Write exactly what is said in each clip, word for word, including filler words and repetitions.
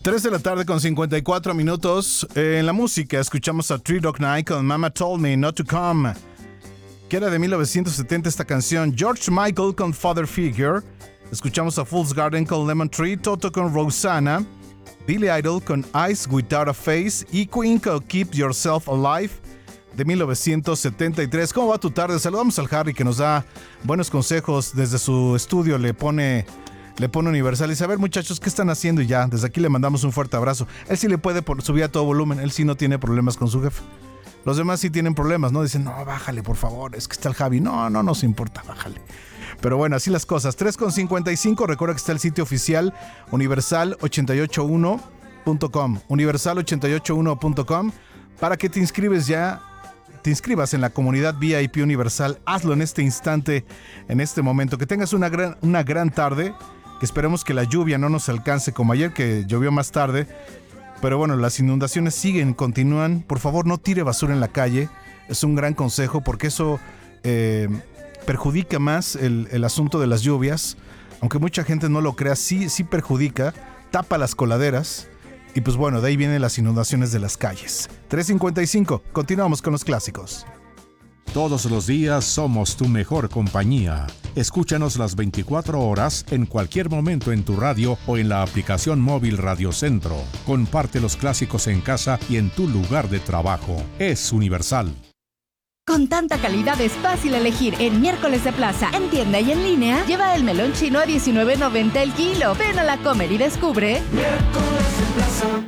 tres de la tarde con cincuenta y cuatro minutos. Eh, en la música escuchamos a Three Dog Night con Mama Told Me Not to Come, que era de mil novecientos setenta esta canción. George Michael con Father Figure. Escuchamos a Fool's Garden con Lemon Tree, Toto con Rosanna, Billy Idol con Eyes Without a Face y Queen con Keep Yourself Alive de mil novecientos setenta y tres. ¿Cómo va tu tarde? Saludamos al Harry, que nos da buenos consejos desde su estudio. Le pone... Le pone Universal y dice, a ver muchachos, ¿qué están haciendo? Y ya, desde aquí le mandamos un fuerte abrazo. Él sí le puede por, subir a todo volumen, él sí no tiene problemas con su jefe. Los demás sí tienen problemas, ¿no? Dicen, no, bájale por favor, es que está el Javi. No, no nos importa, bájale. Pero bueno, así las cosas. tres con cincuenta y cinco, recuerda que está el sitio oficial universal ochenta y ocho uno punto com. universal ochenta y ocho uno punto com para que te inscribes ya. Te inscribas en la comunidad V I P Universal. Hazlo en este instante, en este momento. Que tengas una gran, una gran tarde. Que esperemos que la lluvia no nos alcance como ayer, que llovió más tarde. Pero bueno, las inundaciones siguen, continúan. Por favor, no tire basura en la calle. Es un gran consejo porque eso eh, perjudica más el, el asunto de las lluvias. Aunque mucha gente no lo crea, sí, sí perjudica. Tapa las coladeras. Y pues bueno, de ahí vienen las inundaciones de las calles. tres cincuenta y cinco, continuamos con los clásicos. Todos los días somos tu mejor compañía. Escúchanos las veinticuatro horas en cualquier momento en tu radio o en la aplicación móvil Radio Centro. Comparte los clásicos en casa y en tu lugar de trabajo. Es Universal. Con tanta calidad es fácil elegir. En Miércoles de Plaza, en tienda y en línea, lleva el melón chino a diecinueve noventa el kilo. Ven a la Comer y descubre Miércoles de Plaza.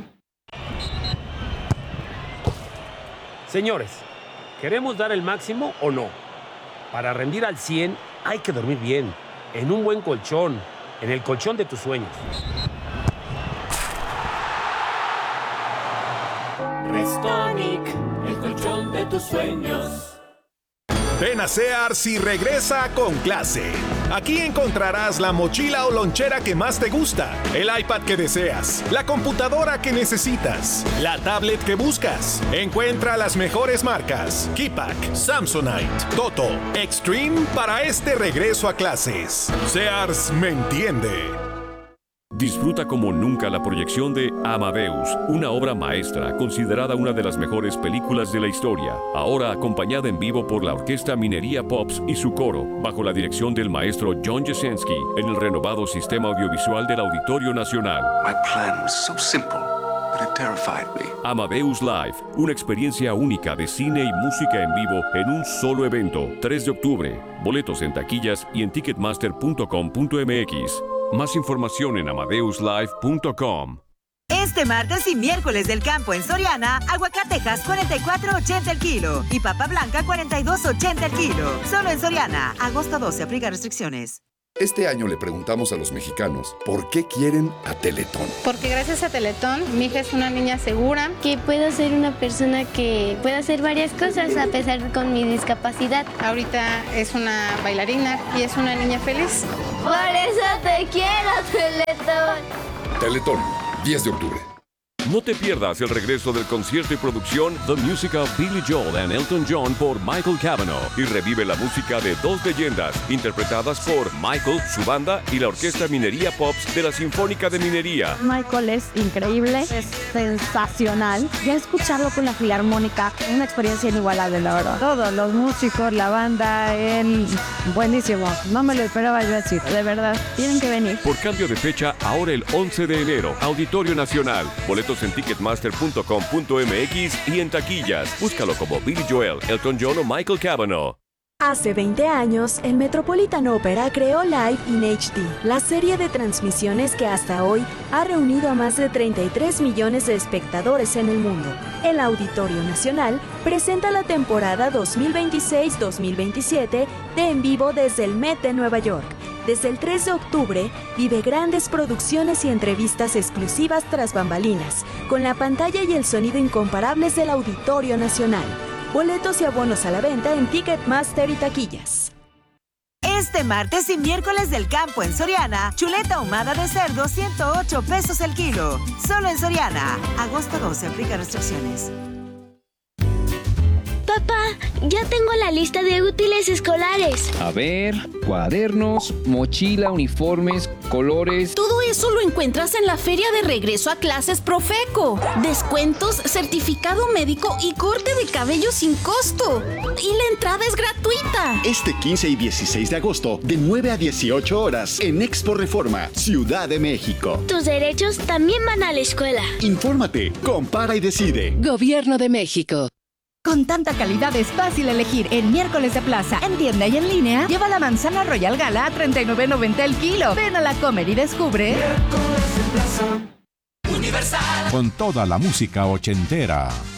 Señores, ¿queremos dar el máximo o no? Para rendir al cien hay que dormir bien, en un buen colchón, en el colchón de tus sueños. Restonic, el colchón de tus sueños. Ven a Sears y regresa con clase. Aquí encontrarás la mochila o lonchera que más te gusta, el iPad que deseas, la computadora que necesitas, la tablet que buscas. Encuentra las mejores marcas: Keypack, Samsonite, Toto, Extreme para este regreso a clases. Sears me entiende. Disfruta como nunca la proyección de Amadeus, una obra maestra considerada una de las mejores películas de la historia, ahora acompañada en vivo por la Orquesta Minería Pops y su coro, bajo la dirección del maestro John Jasenski, en el renovado sistema audiovisual del Auditorio Nacional. My plan was so simple, but it terrified me. Amadeus Live, una experiencia única de cine y música en vivo en un solo evento, tres de octubre. Boletos en taquillas y en ticketmaster punto com punto m x. Más información en amadeus live punto com. Este martes y miércoles del campo en Soriana, aguacatejas cuarenta y cuatro ochenta el kilo y papa blanca cuarenta y dos ochenta el kilo. Solo en Soriana. Agosto doce, aplica restricciones. Este año le preguntamos a los mexicanos por qué quieren a Teletón. Porque gracias a Teletón, mi hija es una niña segura. Que puedo ser una persona que puede hacer varias cosas a pesar con mi discapacidad. Ahorita es una bailarina y es una niña feliz. Por eso te quiero, Teletón. Teletón, diez de octubre. No te pierdas el regreso del concierto y producción The Music of Billy Joel and Elton John por Michael Cavanaugh y revive la música de dos leyendas interpretadas por Michael, su banda y la Orquesta Minería Pops de la Sinfónica de Minería. Michael es increíble, es sensacional. Ya escucharlo con la Filarmónica, una experiencia inigualable, la verdad. Todos los músicos, la banda, él, buenísimo. No me lo esperaba yo decir, de verdad. Tienen que venir. Por cambio de fecha, ahora el once de enero, Auditorio Nacional. Boletos en ticketmaster punto com punto m x y en taquillas. Búscalo como Billy Joel, Elton John o Michael Cavanaugh. Hace veinte años, el Metropolitan Opera creó Live in H D, la serie de transmisiones que hasta hoy ha reunido a más de treinta y tres millones de espectadores en el mundo. El Auditorio Nacional presenta la temporada dos mil veintiséis dos mil veintisiete de En Vivo desde el Met de Nueva York. Desde el tres de octubre, vive grandes producciones y entrevistas exclusivas tras bambalinas, con la pantalla y el sonido incomparables del Auditorio Nacional. Boletos y abonos a la venta en Ticketmaster y taquillas. Este martes y miércoles del campo en Soriana, chuleta ahumada de cerdo ciento ocho pesos el kilo. Solo en Soriana. Agosto doce, aplica restricciones. Papá, ya tengo la lista de útiles escolares. A ver, cuadernos, mochila, uniformes, colores. Todo eso lo encuentras en la feria de regreso a clases Profeco. Descuentos, certificado médico y corte de cabello sin costo. Y la entrada es gratuita. Este quince y dieciséis de agosto, de nueve a dieciocho horas, en Expo Reforma, Ciudad de México. Tus derechos también van a la escuela. Infórmate, compara y decide. Gobierno de México. Con tanta calidad es fácil elegir en Miércoles de Plaza, en tienda y en línea. Lleva la manzana Royal Gala a treinta y nueve noventa el kilo. Ven a la Comer y descubre. Con toda la música ochentera.